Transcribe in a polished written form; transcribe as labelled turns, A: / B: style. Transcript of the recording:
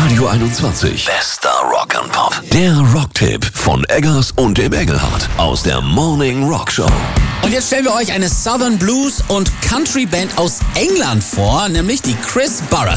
A: Radio 21. Bester Rock'n'Pop. Der Rocktipp von Eggers und dem Engelhardt aus der Morning Rock Show.
B: Und jetzt stellen wir euch eine Southern Blues und Country Band aus England vor, nämlich die Chris Burress.